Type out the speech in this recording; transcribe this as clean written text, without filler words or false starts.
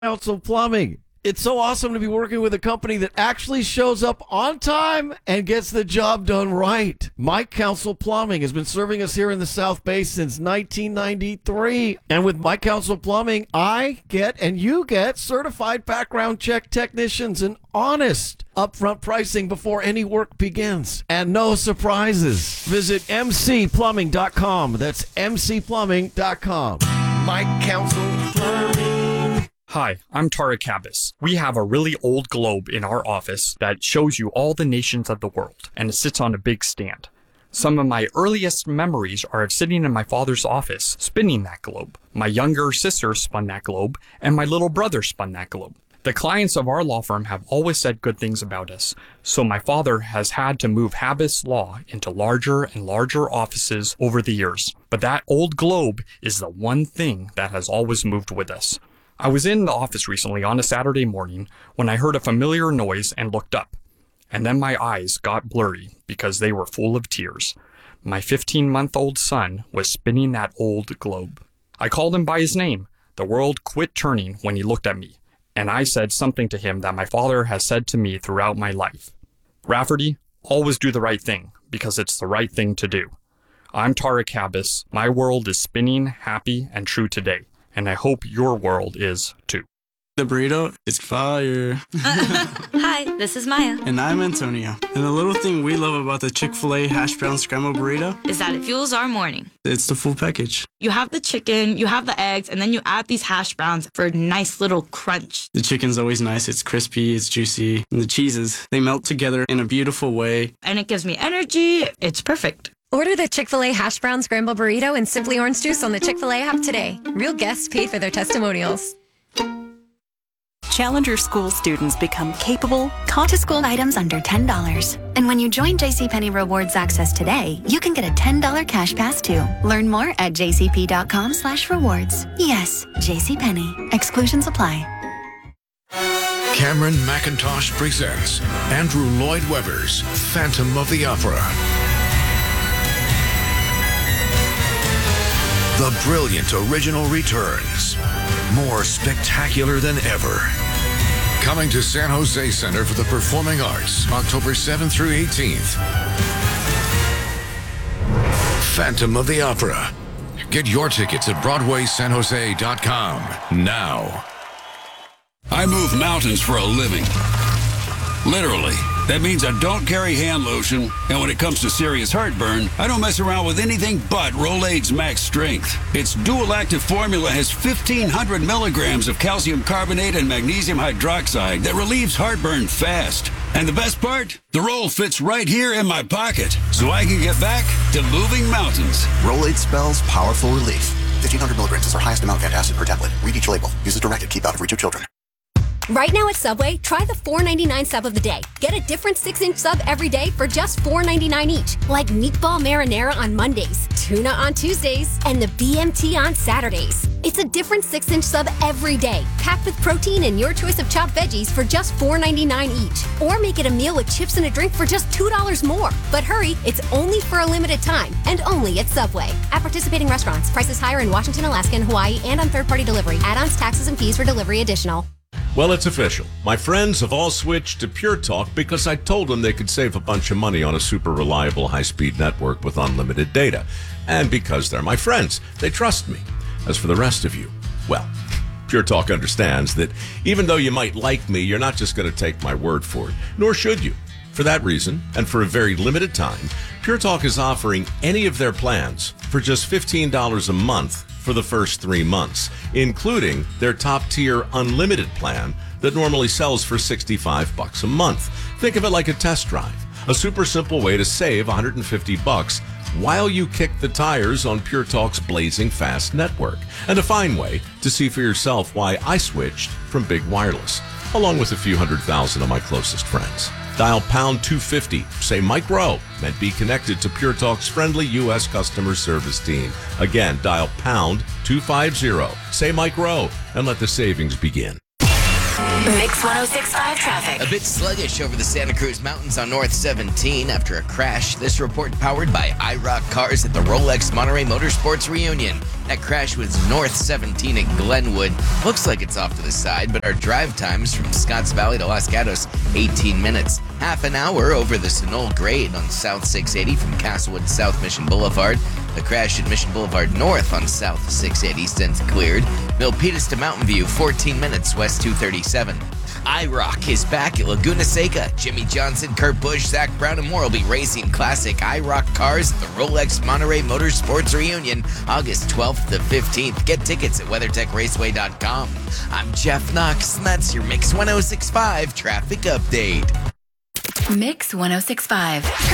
Council Plumbing. It's so awesome to be working with a company that actually shows up on time and gets the job done right. Mike Council Plumbing has been serving us here in the South Bay since 1993. And with Mike Council Plumbing, I get and you get certified background check technicians and honest upfront pricing before any work begins. And no surprises. Visit mcplumbing.com. That's mcplumbing.com. Mike Council Plumbing. Hi, I'm Tara Cabas. We have a really old globe in our office that shows you all the nations of the world, and it sits on a big stand. Some of my earliest memories are of sitting in my father's office, spinning that globe. My younger sister spun that globe, and my little brother spun that globe. The clients of our law firm have always said good things about us, so my father has had to move Habas Law into larger and larger offices over the years. But that old globe is the one thing that has always moved with us. I was in the office recently on a Saturday morning when I heard a familiar noise and looked up. And then my eyes got blurry because they were full of tears. My 15-month-old son was spinning that old globe. I called him by his name. The world quit turning when he looked at me. And I said something to him that my father has said to me throughout my life. Rafferty, always do the right thing because it's the right thing to do. I'm Tara Cabas. My world is spinning, happy, and true today. And I hope your world is too. The burrito is fire. Hi, this is Maya. And I'm Antonio. And the little thing we love about the Chick-fil-A hash brown scrambled burrito is that it fuels our morning. It's the full package. You have the chicken, you have the eggs, and then you add these hash browns for a nice little crunch. The chicken's always nice. It's crispy, it's juicy. And the cheeses, they melt together in a beautiful way. And it gives me energy. It's perfect. Order the Chick-fil-A Hash Brown Scramble Burrito and Simply Orange Juice on the Chick-fil-A app today. Real guests paid for their testimonials. Challenger School students become capable. School items under $10. And when you join JCPenney Rewards Access today, you can get a $10 cash pass too. Learn more at jcp.com/rewards. Yes, JCPenney. Exclusions apply. Cameron McIntosh presents Andrew Lloyd Webber's Phantom of the Opera. The brilliant original returns, more spectacular than ever. Coming to San Jose Center for the Performing Arts, October 7th through 18th. Phantom of the Opera. Get your tickets at BroadwaySanJose.com now. I move mountains for a living. Literally. That means I don't carry hand lotion, and when it comes to serious heartburn, I don't mess around with anything but Rolaids Max Strength. Its dual-active formula has 1,500 milligrams of calcium carbonate and magnesium hydroxide that relieves heartburn fast. And the best part? The roll fits right here in my pocket, so I can get back to moving mountains. Rolaids spells powerful relief. 1,500 milligrams is our highest amount of antacid per tablet. Read each label. Use as directed. Keep out of reach of children. Right now at Subway, try the $4.99 sub of the day. Get a different 6-inch sub every day for just $4.99 each. Like meatball marinara on Mondays, tuna on Tuesdays, and the BMT on Saturdays. It's a different 6-inch sub every day, packed with protein and your choice of chopped veggies for just $4.99 each. Or make it a meal with chips and a drink for just $2 more. But hurry, it's only for a limited time, and only at Subway. At participating restaurants, prices higher in Washington, Alaska, and Hawaii, and on third-party delivery. Add-ons, taxes, and fees for delivery additional. Well, it's official. My friends have all switched to Pure Talk because I told them they could save a bunch of money on a super reliable high-speed network with unlimited data. And because they're my friends, they trust me. As for the rest of you, well, Pure Talk understands that even though you might like me, you're not just going to take my word for it, nor should you. For that reason, and for a very limited time, Pure Talk is offering any of their plans for just $15 a month for the first 3 months, including their top-tier unlimited plan that normally sells for $65 a month. Think of it like a test drive, a super simple way to save $150 while you kick the tires on Pure Talk's blazing fast network, and a fine way to see for yourself why I switched from big wireless, along with a few 100,000 of my closest friends. Dial pound 250, say Mike Rowe, and be connected to Pure Talk's friendly U.S. customer service team. Again, dial pound 250, say Mike Rowe, and let the savings begin. Mix 106.5 traffic. A bit sluggish over the Santa Cruz Mountains on North 17 after a crash. This report powered by iRock Cars at the Rolex Monterey Motorsports Reunion. That crash was North 17 at Glenwood. Looks like it's off to the side, but our drive times from Scotts Valley to Los Gatos, 18 minutes. Half an hour over the Sunol Grade on South 680 from Castlewood to South Mission Boulevard. The crash at Mission Boulevard North on South 680 since cleared. Milpitas to Mountain View, 14 minutes west 237. iRock is back at Laguna Seca. Jimmy Johnson, Kurt Busch, Zach Brown, and more will be racing classic iRock cars at the Rolex Monterey Motorsports Reunion, August 12th to 15th. Get tickets at WeatherTechRaceway.com. I'm Jeff Knox, and that's your Mix 106.5 traffic update. Mix 106.5.